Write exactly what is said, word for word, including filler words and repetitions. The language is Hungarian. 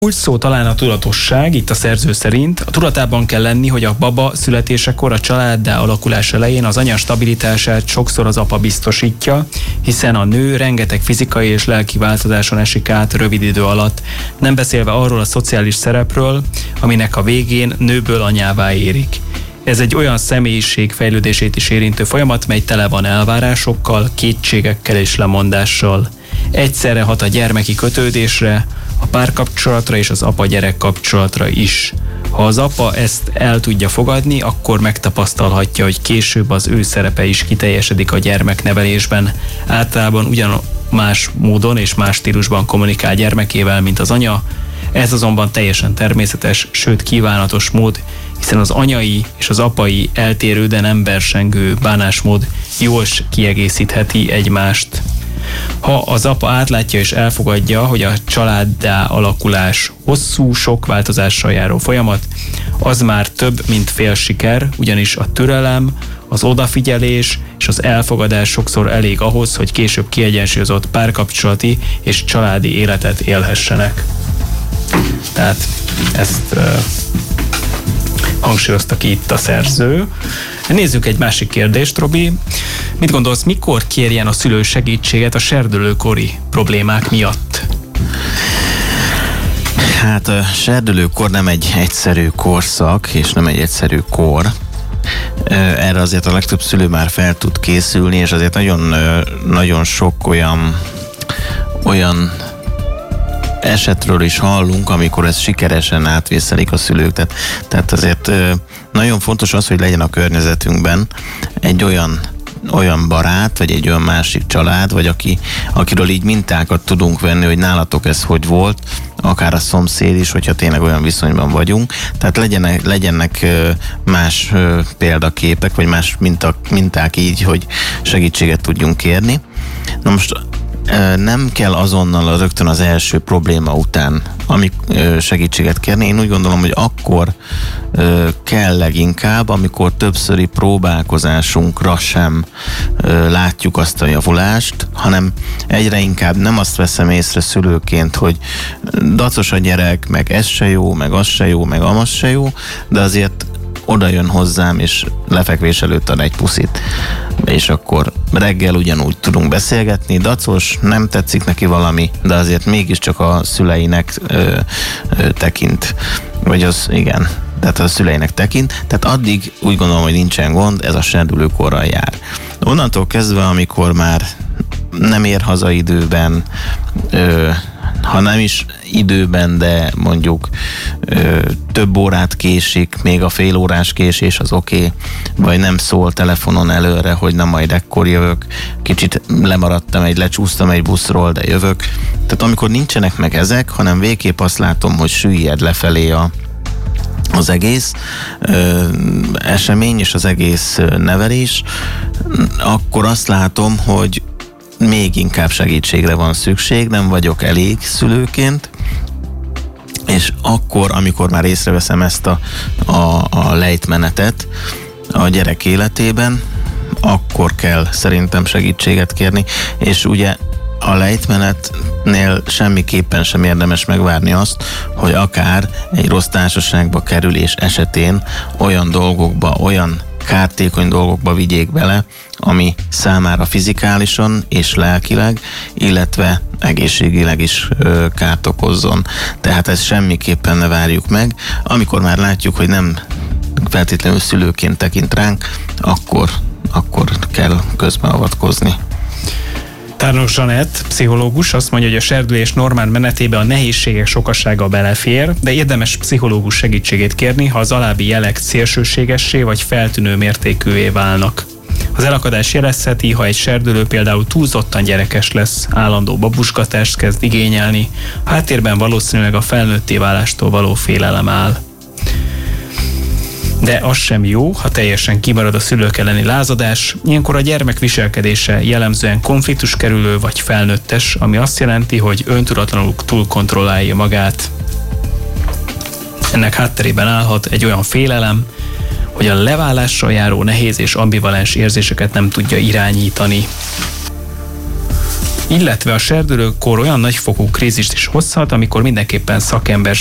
Úgy szó talán a tudatosság, itt a szerző szerint. A tudatában kell lenni, hogy a baba születésekor a családdá alakulás elején az anya stabilitását sokszor az apa biztosítja, hiszen a nő rengeteg fizikai és lelki változáson esik át rövid idő alatt, nem beszélve arról a szociális szerepről, aminek a végén nőből anyává érik. Ez egy olyan személyiség fejlődését is érintő folyamat, mely tele van elvárásokkal, kétségekkel és lemondással. Egyszerre hat a gyermeki kötődésre, a párkapcsolatra és az apa-gyerek kapcsolatra is. Ha az apa ezt el tudja fogadni, akkor megtapasztalhatja, hogy később az ő szerepe is kiteljesedik a gyermeknevelésben. Általában ugyan más módon és más stílusban kommunikál gyermekével, mint az anya. Ez azonban teljesen természetes, sőt kívánatos mód, hiszen az anyai és az apai eltérő, de nem versengő bánásmód jól kiegészítheti egymást. Ha az apa átlátja és elfogadja, hogy a családdá alakulás hosszú, sok változással járó folyamat, az már több, mint fél siker, ugyanis a türelem, az odafigyelés és az elfogadás sokszor elég ahhoz, hogy később kiegyensúlyozott párkapcsolati és családi életet élhessenek. Tehát ezt uh, hangsúlyozta ki itt a szerző. Nézzük egy másik kérdést, Robi. Mit gondolsz, mikor kérjen a szülő segítséget a serdülőkori problémák miatt? Hát a serdülőkor nem egy egyszerű korszak, és nem egy egyszerű kor. Erre azért a legtöbb szülő már fel tud készülni, és azért nagyon, nagyon sok olyan, olyan esetről is hallunk, amikor ez sikeresen átvészelik a szülők. Tehát, tehát azért nagyon fontos az, hogy legyen a környezetünkben egy olyan olyan barát, vagy egy olyan másik család, vagy aki, akiről így mintákat tudunk venni, hogy nálatok ez hogy volt, akár a szomszéd is, hogyha tényleg olyan viszonyban vagyunk. Tehát legyenek, legyenek más példaképek, vagy más mintak, minták így, hogy segítséget tudjunk kérni. Na most nem kell azonnal rögtön az első probléma után amik segítséget kérni. Én úgy gondolom, hogy akkor kell leginkább, amikor többszöri próbálkozásunkra sem látjuk azt a javulást, hanem egyre inkább nem azt veszem észre szülőként, hogy dacos a gyerek, meg ez se jó, meg az se jó, meg amaz se jó, de azért oda jön hozzám, és lefekvés előtt ad egy puszit. És akkor reggel ugyanúgy tudunk beszélgetni, dacos, nem tetszik neki valami, de azért mégiscsak a szüleinek ö, ö, tekint. Vagy az, igen, tehát a szüleinek tekint. Tehát addig úgy gondolom, hogy nincsen gond, ez a serdülőkorral jár. Onnantól kezdve, amikor már nem ér haza időben, ö, ha nem is időben, de mondjuk ö, több órát késik, még a fél órás késés az oké, okay, vagy nem szól telefonon előre, hogy na majd ekkor jövök, kicsit lemaradtam, egy lecsúsztam egy buszról, de jövök. Tehát amikor nincsenek meg ezek, hanem végképp azt látom, hogy süllyed lefelé a az egész ö, esemény és az egész ö, nevelés, akkor azt látom, hogy még inkább segítségre van szükség, nem vagyok elég szülőként, és akkor, amikor már észreveszem ezt a, a, a lejtmenetet a gyerek életében, akkor kell szerintem segítséget kérni, és ugye a lejtmenetnél semmiképpen sem érdemes megvárni azt, hogy akár egy rossz társaságba kerülés esetén olyan dolgokba, olyan kártékony dolgokba vigyék bele, ami számára fizikálisan és lelkileg, illetve egészségileg is ö, kárt okozzon. Tehát ezt semmiképpen ne várjuk meg. Amikor már látjuk, hogy nem feltétlenül szülőként tekint ránk, akkor, akkor kell közbeavatkozni. Tárnok Zsanett, pszichológus, azt mondja, hogy a serdülés normál menetébe a nehézségek sokasága belefér, de érdemes pszichológus segítségét kérni, ha az alábbi jelek szélsőségessé vagy feltűnő mértékűvé válnak. Az elakadás jelezheti, ha egy serdülő például túlzottan gyerekes lesz, állandó babusgatást kezd igényelni, a háttérben valószínűleg a felnőtté válástól való félelem áll. De az sem jó, ha teljesen kimarad a szülők elleni lázadás. Ilyenkor a gyermek viselkedése jellemzően konfliktuskerülő vagy felnőttes, ami azt jelenti, hogy öntudatlanul túlkontrollálja magát. Ennek hátterében állhat egy olyan félelem, hogy a leválással járó nehéz és ambivalens érzéseket nem tudja irányítani. Illetve a serdülőkor olyan nagyfokú krízist is hozhat, amikor mindenképpen szakember